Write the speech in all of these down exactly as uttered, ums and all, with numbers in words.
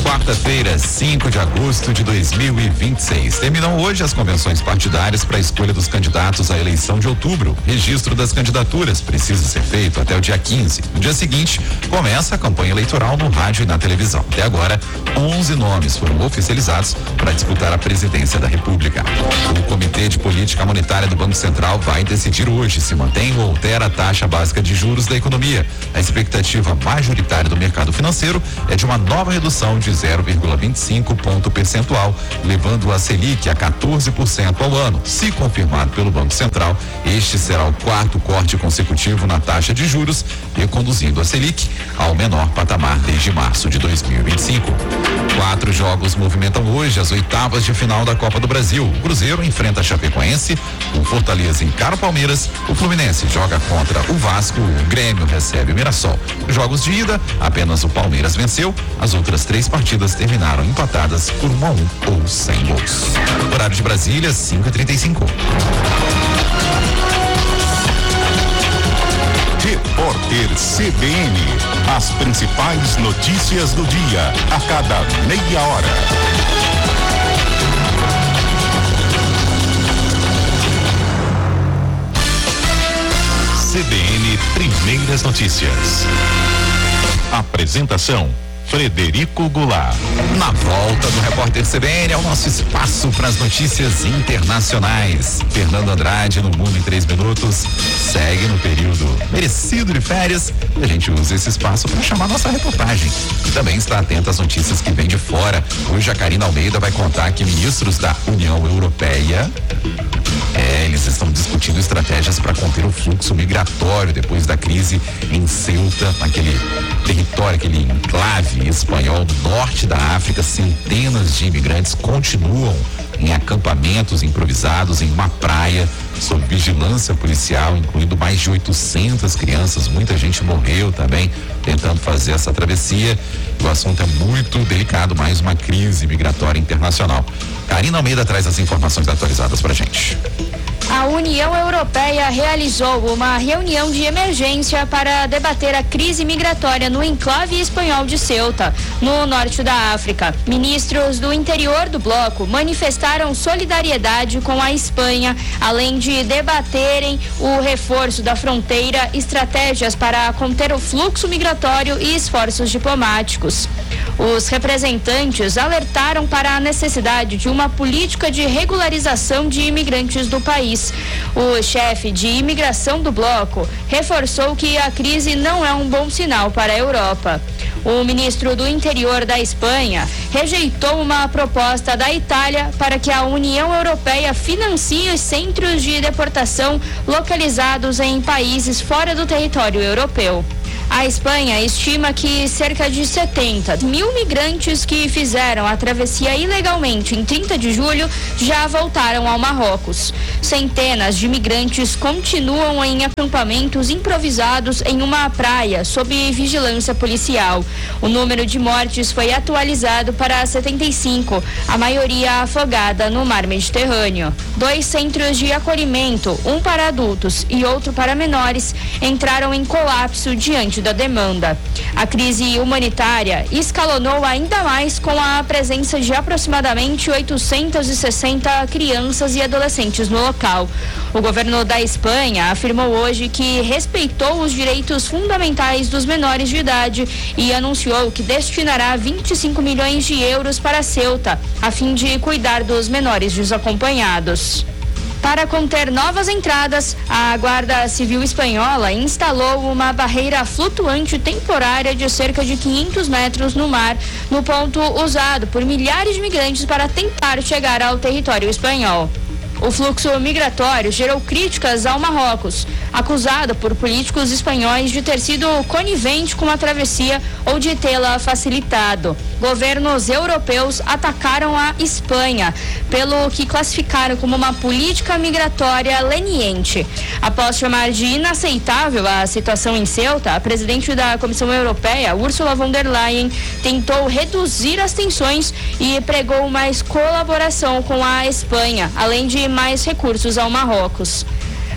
Quarta-feira, cinco de agosto de dois mil e vinte e seis. Terminam hoje as convenções partidárias para a escolha dos candidatos à eleição de outubro. Registro das candidaturas precisa ser feito até o dia quinze. No dia seguinte, começa a campanha eleitoral no rádio e na televisão. Até agora, onze nomes foram oficializados para disputar a presidência da República. O Comitê de Política Monetária do Banco Central vai decidir hoje se mantém ou altera a taxa básica de juros da economia. A expectativa majoritária do mercado financeiro é de uma nova redução de zero vírgula vinte e cinco ponto percentual, levando a Selic a quatorze por cento ao ano. Se confirmado pelo Banco Central, este será o quarto corte consecutivo na taxa de juros, reconduzindo a Selic ao menor patamar desde março de dois mil e vinte e cinco. Quatro jogos movimentam hoje as oitavas de final da Copa do Brasil. O Cruzeiro enfrenta a Chapecoense, o Fortaleza encara o Palmeiras, o Fluminense joga contra o Vasco, o Grêmio recebe o Mirassol. Jogos de ida, apenas o Palmeiras venceu, as outras três partidas terminaram empatadas por um a um ou sem gols. Horário de Brasília, cinco e trinta e cinco. Repórter C B N. As principais notícias do dia, a cada meia hora. C B N Primeiras Notícias. Apresentação: Frederico Goulart. Na volta do Repórter C B N é o nosso espaço para as notícias internacionais. Fernando Andrade, no Mundo em Três Minutos, segue no período merecido de férias e a gente usa esse espaço para chamar nossa reportagem. E também está atento às notícias que vêm de fora. Hoje a Karina Almeida vai contar que ministros da União Europeia É, eles estão discutindo estratégias para conter o fluxo migratório depois da crise em Ceuta, naquele território, aquele enclave espanhol do norte da África. Centenas de imigrantes continuam em acampamentos improvisados em uma praia sob vigilância policial, incluindo mais de oitocentas crianças. Muita gente morreu também tentando fazer essa travessia. O assunto é muito delicado, mais uma crise migratória internacional. Karina Almeida traz as informações atualizadas pra gente. A União Europeia realizou uma reunião de emergência para debater a crise migratória no enclave espanhol de Ceuta, no norte da África. Ministros do interior do bloco manifestaram solidariedade com a Espanha, além de debaterem o reforço da fronteira, estratégias para conter o fluxo migratório e esforços diplomáticos. Os representantes alertaram para a necessidade de uma política de regularização de imigrantes do país. O chefe de imigração do bloco reforçou que a crise não é um bom sinal para a Europa. O ministro do Interior da Espanha rejeitou uma proposta da Itália para que a União Europeia financie os centros de deportação localizados em países fora do território europeu. A Espanha estima que cerca de setenta mil migrantes que fizeram a travessia ilegalmente em trinta de julho já voltaram ao Marrocos. Centenas de migrantes continuam em acampamentos improvisados em uma praia sob vigilância policial. O número de mortes foi atualizado para setenta e cinco, a maioria afogada no mar Mediterrâneo. Dois centros de acolhimento, um para adultos e outro para menores, entraram em colapso diante da demanda. A crise humanitária escalonou ainda mais com a presença de aproximadamente oitocentas e sessenta crianças e adolescentes no local. O governo da Espanha afirmou hoje que respeitou os direitos fundamentais dos menores de idade e anunciou que destinará vinte e cinco milhões de euros para Ceuta, a fim de cuidar dos menores desacompanhados. Para conter novas entradas, a Guarda Civil Espanhola instalou uma barreira flutuante temporária de cerca de quinhentos metros no mar, no ponto usado por milhares de migrantes para tentar chegar ao território espanhol. O fluxo migratório gerou críticas ao Marrocos, acusado por políticos espanhóis de ter sido conivente com a travessia ou de tê-la facilitado. Governos europeus atacaram a Espanha, pelo que classificaram como uma política migratória leniente. Após chamar de inaceitável a situação em Ceuta, a presidente da Comissão Europeia, Ursula von der Leyen, tentou reduzir as tensões e pregou mais colaboração com a Espanha, além de mais recursos ao Marrocos.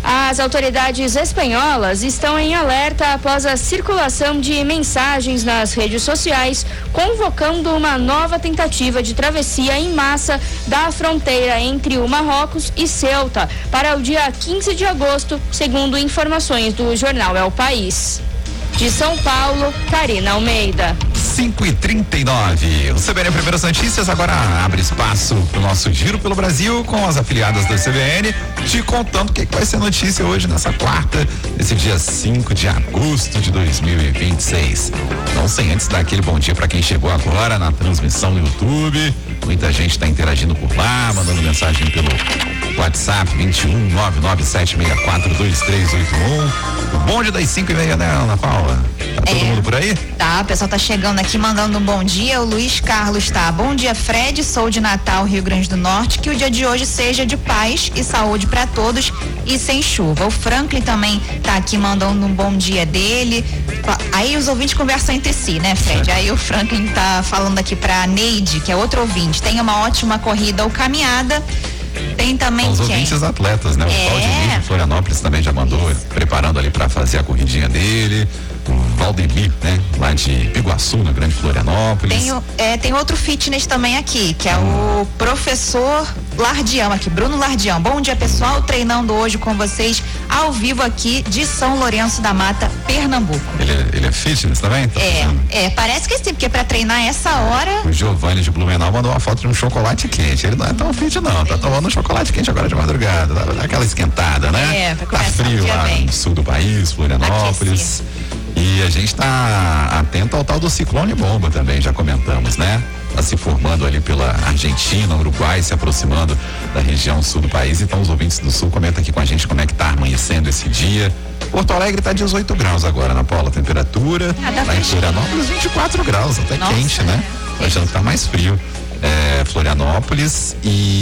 As autoridades espanholas estão em alerta após a circulação de mensagens nas redes sociais convocando uma nova tentativa de travessia em massa da fronteira entre o Marrocos e Ceuta para o dia quinze de agosto, segundo informações do jornal El País. De São Paulo, Karina Almeida. cinco e trinta e nove. O C B N Primeiras Notícias agora abre espaço para o nosso giro pelo Brasil com as afiliadas da C B N, te contando o que, que vai ser notícia hoje nessa quarta, nesse dia cinco de agosto de dois mil e vinte e seis. Não sem antes dar aquele bom dia para quem chegou agora na transmissão no YouTube. Muita gente está interagindo por lá, mandando mensagem pelo WhatsApp vinte e um, nove nove sete seis quatro, dois três oito um. O bonde das cinco e meia, né, Ana Paula? Tá todo é, mundo por aí? Tá, o pessoal tá chegando aqui mandando um bom dia. O Luiz Carlos tá. Bom dia, Fred. Sou de Natal, Rio Grande do Norte. Que o dia de hoje seja de paz e saúde para todos e sem chuva. O Franklin também tá aqui mandando um bom dia dele. Aí os ouvintes conversam entre si, né, Fred? Aí o Franklin tá falando aqui pra Neide, que é outro ouvinte. Tenha uma ótima corrida ou caminhada. Tem também São os quem? ouvintes atletas, né? O é. Valdemir de Florianópolis também já mandou, Isso. preparando ali para fazer a corridinha dele. O Valdemir, né? Lá de Iguaçu, na Grande Florianópolis. Tem, é, tem outro fitness também aqui, que é o professor Lardião aqui, Bruno Lardião. Bom dia, pessoal, treinando hoje com vocês ao vivo aqui de São Lourenço da Mata, Pernambuco. Ele, ele é fitness também? Tá é, é, parece que sim, porque pra treinar essa hora... O Giovanni de Blumenau mandou uma foto de um chocolate quente. Ele não é tão fit não, tá tomando um chocolate quente agora de madrugada, dá aquela esquentada, né? É, pra tá frio lá bem. No sul do país, Florianópolis. Aqueci. E a gente tá atento ao tal do ciclone bomba também, já comentamos, né? Tá se formando ali pela Argentina, Uruguai, se aproximando da região sul do país. Então os ouvintes do sul comentam aqui com a gente como é que tá amanhecendo esse dia. Porto Alegre tá dezoito graus agora, na Paula, temperatura. Ah, lá em Florianópolis vinte e quatro graus, até Nossa, quente, né? Tô achando que tá mais frio. É, Florianópolis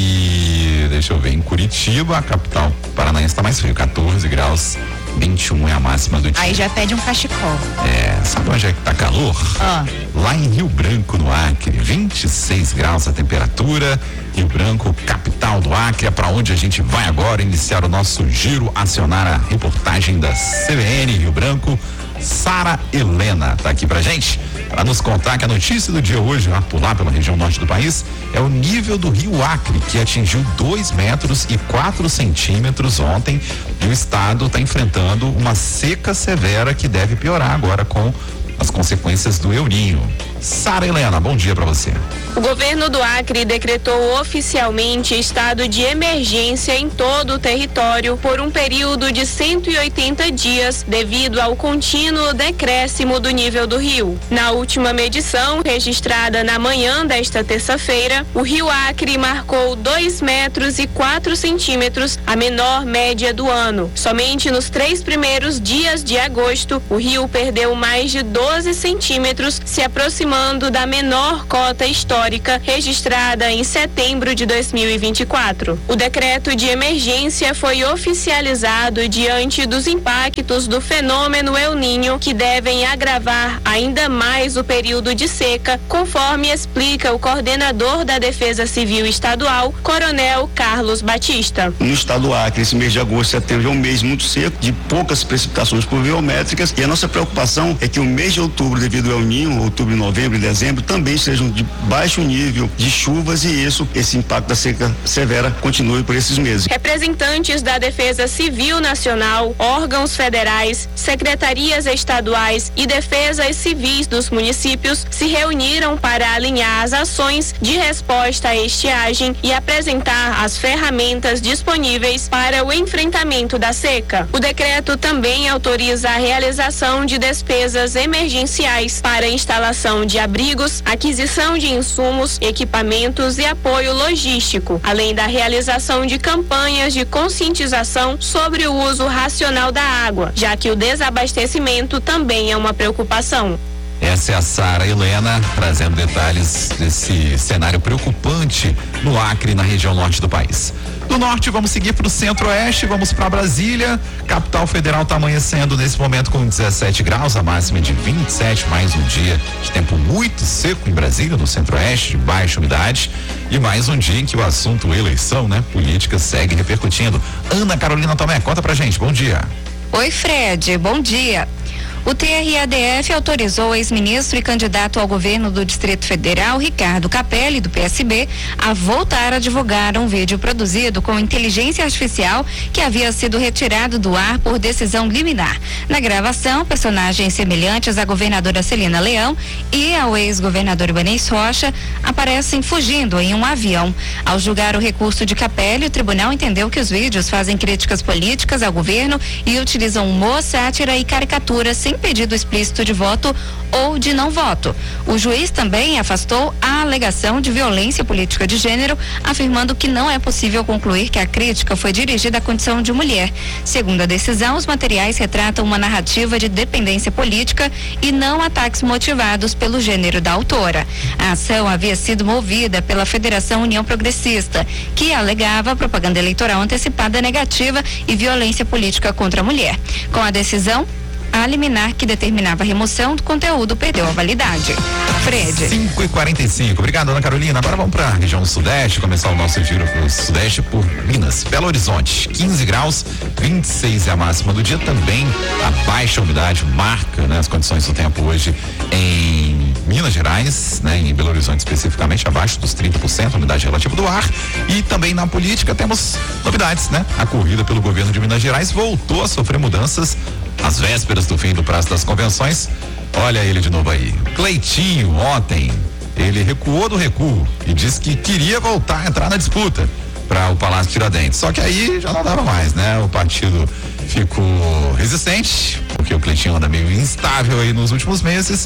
e deixa eu ver, em Curitiba, a capital paranaense tá mais frio, quatorze graus, vinte e um é a máxima do dia. Aí já pede um cachecol. É, sabe onde é que tá calor? Ah. Lá em Rio Branco, no Acre, vinte e seis graus a temperatura. Rio Branco, capital do Acre, é pra onde a gente vai agora iniciar o nosso giro, acionar a reportagem da C B N Rio Branco. Sara Helena tá aqui pra gente, para nos contar que a notícia do dia hoje, lá por lá pela região norte do país, é o nível do rio Acre, que atingiu dois metros e quatro centímetros ontem, e o estado está enfrentando uma seca severa que deve piorar agora com as consequências do El Ninho. Sara Helena, bom dia para você. O governo do Acre decretou oficialmente estado de emergência em todo o território por um período de cento e oitenta dias devido ao contínuo decréscimo do nível do rio. Na última medição, registrada na manhã desta terça-feira, o rio Acre marcou dois metros e quatro centímetros, a menor média do ano. Somente nos três primeiros dias de agosto, o rio perdeu mais de doze centímetros, se aproximando da menor cota histórica registrada em setembro de dois mil e vinte e quatro. O decreto de emergência foi oficializado diante dos impactos do fenômeno El Ninho, que devem agravar ainda mais o período de seca, conforme explica o coordenador da Defesa Civil Estadual, Coronel Carlos Batista. No estado do Acre, esse mês de agosto e setembro é um mês muito seco, de poucas precipitações pluviométricas, e a nossa preocupação é que o mês de outubro, devido ao El Ninho, outubro, novembro e dezembro, também sejam de baixo nível de chuvas, e isso, esse impacto da seca severa continue por esses meses. Representantes da Defesa Civil Nacional, órgãos federais, secretarias estaduais e defesas civis dos municípios se reuniram para alinhar as ações de resposta à estiagem e apresentar as ferramentas disponíveis para o enfrentamento da seca. O decreto também autoriza a realização de despesas emergenciais para instalação de abrigos, aquisição de insumos, equipamentos e apoio logístico, além da realização de campanhas de conscientização sobre o uso racional da água, já que o desabastecimento também é uma preocupação. Essa é a Sara Helena, trazendo detalhes desse cenário preocupante no Acre, na região norte do país. Do norte, vamos seguir para o centro-oeste, vamos para Brasília. Capital Federal está amanhecendo nesse momento com dezessete graus, a máxima é de vinte e sete, mais um dia de tempo muito seco em Brasília, no centro-oeste, de baixa umidade. E mais um dia em que o assunto eleição, né, política, segue repercutindo. Ana Carolina Tomé, conta pra gente, bom dia. Oi, Fred, bom dia. O T R A D F autorizou o ex-ministro e candidato ao governo do Distrito Federal, Ricardo Capelli, do P S B, a voltar a divulgar um vídeo produzido com inteligência artificial que havia sido retirado do ar por decisão liminar. Na gravação, personagens semelhantes à governadora Celina Leão e ao ex-governador Ibanez Rocha aparecem fugindo em um avião. Ao julgar o recurso de Capelli, o tribunal entendeu que os vídeos fazem críticas políticas ao governo e utilizam humor, sátira e caricatura sem pedido explícito de voto ou de não voto. O juiz também afastou a alegação de violência política de gênero, afirmando que não é possível concluir que a crítica foi dirigida à condição de mulher. Segundo a decisão, os materiais retratam uma narrativa de dependência política e não ataques motivados pelo gênero da autora. A ação havia sido movida pela Federação União Progressista, que alegava propaganda eleitoral antecipada negativa e violência política contra a mulher. Com a decisão, a liminar que determinava a remoção do conteúdo perdeu a validade. Fred. cinco e quarenta e cinco. Obrigado, Ana Carolina. Agora vamos para a região sudeste, começar o nosso giro para o sudeste por Minas. Belo Horizonte, quinze graus, vinte e seis é a máxima do dia. Também a baixa umidade marca, né, as condições do tempo hoje em Minas Gerais, né, em Belo Horizonte especificamente, abaixo dos trinta por cento, umidade relativa do ar. E também na política temos novidades, né? A corrida pelo governo de Minas Gerais voltou a sofrer mudanças às vésperas do fim do prazo das convenções. Olha ele de novo aí. Cleitinho, ontem, ele recuou do recuo e disse que queria voltar a entrar na disputa para o Palácio Tiradentes. Só que aí já não dava mais, né? O partido ficou resistente, porque o Cleitinho anda meio instável aí nos últimos meses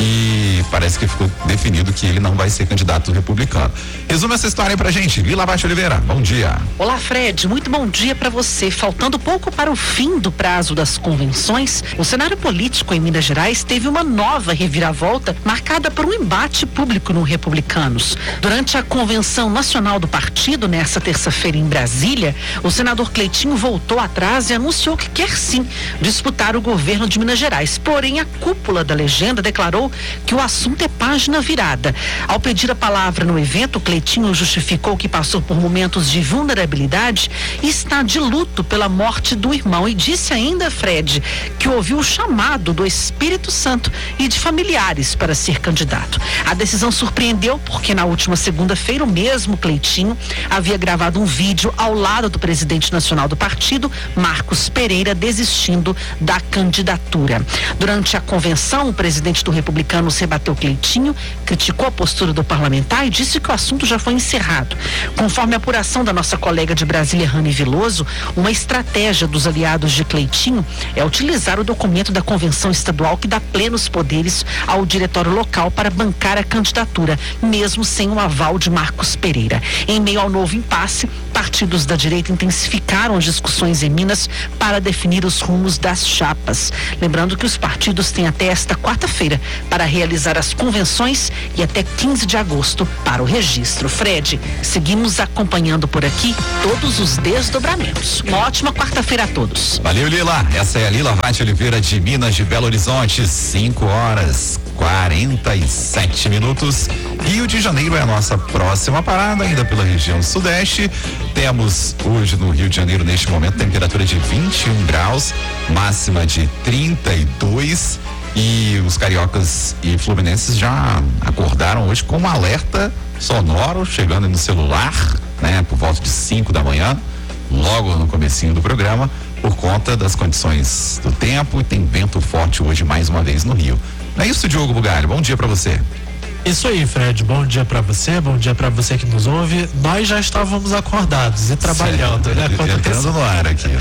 e parece que ficou definido que ele não vai ser candidato republicano. Resume essa história aí pra gente, Lila Baixo Oliveira, bom dia. Olá, Fred, muito bom dia pra você. Faltando pouco para o fim do prazo das convenções, o cenário político em Minas Gerais teve uma nova reviravolta marcada por um embate público no Republicanos. Durante a convenção nacional do partido, nessa terça-feira em Brasília, o senador Cleitinho voltou atrás e anunciou que quer sim disputar o governo de Minas Gerais. Porém, a cúpula da legenda declarou que o assunto é página virada. Ao pedir a palavra no evento, Cleitinho justificou que passou por momentos de vulnerabilidade e está de luto pela morte do irmão. E disse ainda, Fred, que ouviu o chamado do Espírito Santo e de familiares para ser candidato. A decisão surpreendeu porque na última segunda-feira o mesmo Cleitinho havia gravado um vídeo ao lado do presidente nacional do partido, Marcos Pereira, desistindo da candidatura. Durante a convenção, o presidente do Republicanos rebateu Cleitinho, criticou a postura do parlamentar e disse que o assunto já foi encerrado. Conforme a apuração da nossa colega de Brasília, Rani Veloso, uma estratégia dos aliados de Cleitinho é utilizar o documento da convenção estadual que dá plenos poderes ao diretório local para bancar a candidatura, mesmo sem o aval de Marcos Pereira. Em meio ao novo impasse, partidos da direita intensificaram as discussões em Minas para definir os rumos das chapas. Lembrando que os partidos têm até esta quarta-feira para realizar as convenções e até quinze de agosto para o registro. Fred, seguimos acompanhando por aqui todos os desdobramentos. Uma ótima quarta-feira a todos. Valeu, Lila. Essa é a Lila Vate Oliveira de Minas de Belo Horizonte, cinco horas quarenta e sete minutos. Rio de Janeiro é a nossa próxima parada, ainda pela região sudeste. Temos hoje no Rio de Janeiro, neste momento, temperatura de vinte e um graus, máxima de trinta e dois. E os cariocas e fluminenses já acordaram hoje com um alerta sonoro chegando no celular, né, por volta de cinco da manhã, logo no comecinho do programa, por conta das condições do tempo, e tem vento forte hoje mais uma vez no Rio. Não é isso, Diogo Bugalho? Bom dia pra você. Isso aí, Fred, bom dia pra você, bom dia pra você que nos ouve. Nós já estávamos acordados e trabalhando, certo, né? Entrando no ar aqui, né?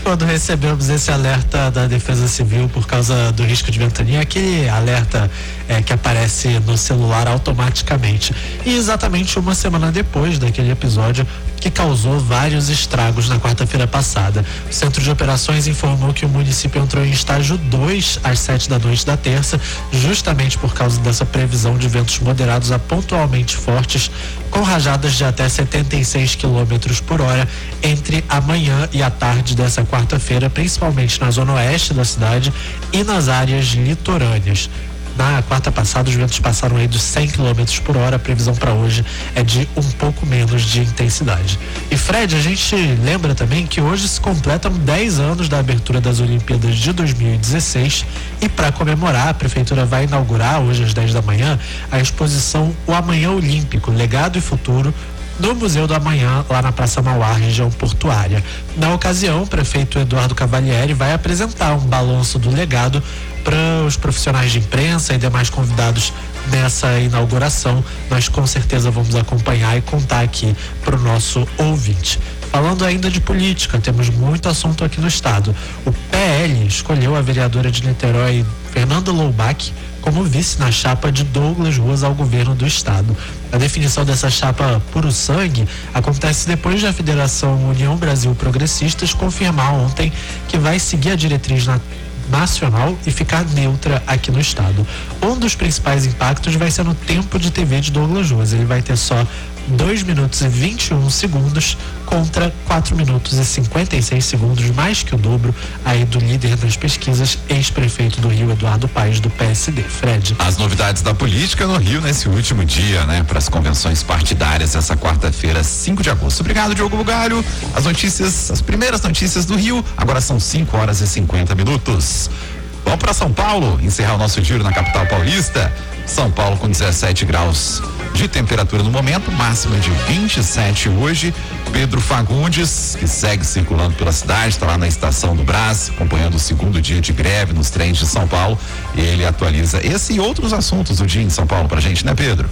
quando recebemos esse alerta da Defesa Civil por causa do risco de ventania, aquele alerta é, que aparece no celular automaticamente. E exatamente uma semana depois daquele episódio que causou vários estragos na quarta-feira passada. O Centro de Operações informou que o município entrou em estágio dois às sete da noite da terça, justamente por causa dessa previsão de ventos moderados a pontualmente fortes, com rajadas de até setenta e seis quilômetros por hora entre a manhã e a tarde dessa quarta-feira, principalmente na zona oeste da cidade e nas áreas litorâneas. Na quarta passada, os ventos passaram aí dos cem quilômetros por hora. A previsão para hoje é de um pouco menos de intensidade. E Fred, a gente lembra também que hoje se completam dez anos da abertura das Olimpíadas de dois mil e dezesseis e para comemorar, a prefeitura vai inaugurar hoje às dez da manhã a exposição O Amanhã Olímpico, Legado e Futuro, no Museu do Amanhã, lá na Praça Mauá, região portuária. Na ocasião, o prefeito Eduardo Cavalieri vai apresentar um balanço do legado para os profissionais de imprensa e demais convidados nessa inauguração. Nós com certeza vamos acompanhar e contar aqui para o nosso ouvinte. Falando ainda de política, temos muito assunto aqui no estado. O P L escolheu a vereadora de Niterói, Fernanda Loubach, como vice na chapa de Douglas Ruas ao governo do estado. A definição dessa chapa puro sangue acontece depois da Federação União Brasil Progressistas confirmar ontem que vai seguir a diretriz na nacional e ficar neutra aqui no estado. Um dos principais impactos vai ser no tempo de T V de Douglas Ruas. Ele vai ter só dois minutos e vinte e um segundos contra quatro minutos e cinquenta e seis segundos, mais que o dobro aí do líder das pesquisas, ex-prefeito do Rio, Eduardo Paes, do P S D. Fred. As novidades da política no Rio nesse último dia, né, para as convenções partidárias, essa quarta-feira, cinco de agosto. Obrigado, Diogo Bugalho. As notícias, as primeiras notícias do Rio, agora são cinco horas e cinquenta minutos. Vamos para São Paulo, encerrar o nosso giro na capital paulista. São Paulo com dezessete graus de temperatura no momento, máxima de vinte e sete hoje. Pedro Fagundes, que segue circulando pela cidade, está lá na estação do Brás, acompanhando o segundo dia de greve nos trens de São Paulo, e ele atualiza esse e outros assuntos do dia em São Paulo pra gente, né, Pedro?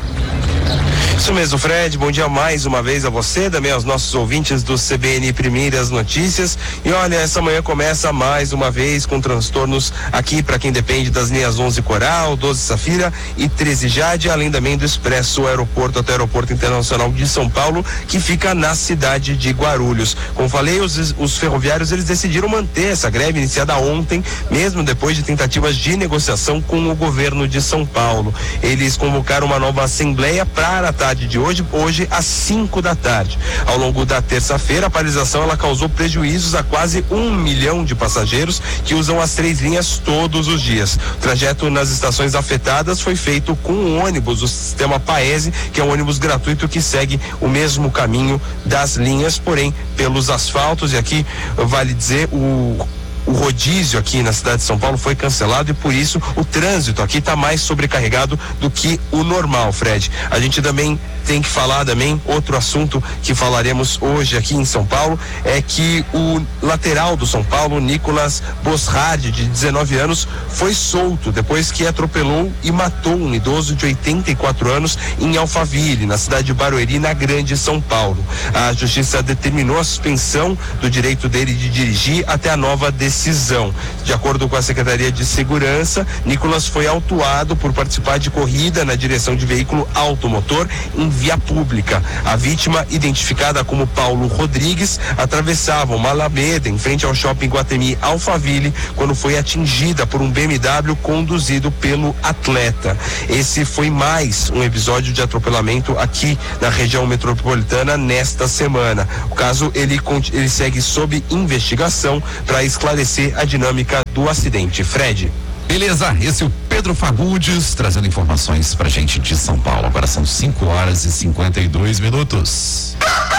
Isso mesmo, Fred. Bom dia mais uma vez a você, também aos nossos ouvintes do C B N Primeiras Notícias. E olha, essa manhã começa mais uma vez com transtornos aqui para quem depende das linhas onze Coral, doze Safira e treze Jade, além também do Expresso Aeroporto até o Aeroporto Internacional de São Paulo, que fica na cidade de Guarulhos. Como falei, os, os ferroviários eles decidiram manter essa greve iniciada ontem, mesmo depois de tentativas de negociação com o governo de São Paulo. Eles convocaram uma nova assembleia para a tarde de hoje, hoje às cinco da tarde. Ao longo da terça-feira, a paralisação ela causou prejuízos a quase um milhão de passageiros que usam as três linhas todos os dias. O trajeto nas estações afetadas foi feito com o ônibus, o sistema Paese, que é um ônibus gratuito que segue o mesmo caminho das linhas, porém pelos asfaltos. E aqui vale dizer, o O rodízio aqui na cidade de São Paulo foi cancelado e por isso o trânsito aqui está mais sobrecarregado do que o normal, Fred. A gente também tem que falar também, outro assunto que falaremos hoje aqui em São Paulo, é que o lateral do São Paulo, Nicolas Boshardi, de dezenove anos, foi solto depois que atropelou e matou um idoso de oitenta e quatro anos em Alphaville, na cidade de Barueri, na Grande São Paulo. A justiça determinou a suspensão do direito dele de dirigir até a nova decisão. De acordo com a Secretaria de Segurança, Nicolas foi autuado por participar de corrida na direção de veículo automotor em via pública. A vítima, identificada como Paulo Rodrigues, atravessava uma alameda em frente ao shopping Guatemi Alphaville quando foi atingida por um B M W conduzido pelo atleta. Esse foi mais um episódio de atropelamento aqui na região metropolitana nesta semana. O caso ele, ele segue sob investigação para esclarecer a dinâmica do acidente. Fred. Beleza, esse é o Pedro Fagundes trazendo informações pra gente de São Paulo. Agora são cinco horas e cinquenta e dois minutos.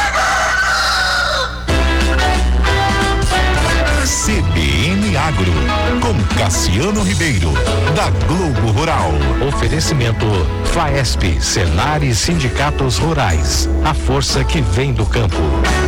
C B N Agro, com Cassiano Ribeiro, da Globo Rural. Oferecimento Faesp, Senar e Sindicatos Rurais. A força que vem do campo.